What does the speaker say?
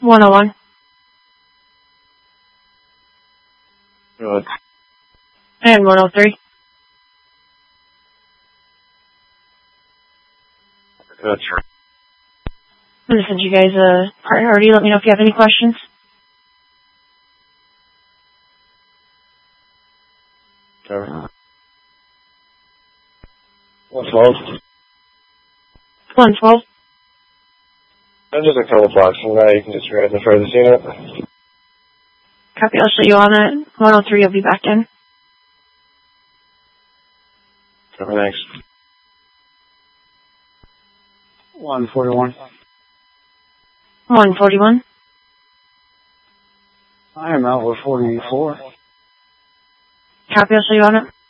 101. Good. And 103. Good. I'm going to send you guys a priority. Let me know if you have any questions. Cover. 112. 112. That's just a couple blocks from now. You can just grab the furthest unit. Copy. I'll show you on that. 103 will be back in. Cover, thanks. 141. 141. I am out with 44. Copy. I'll show you on it.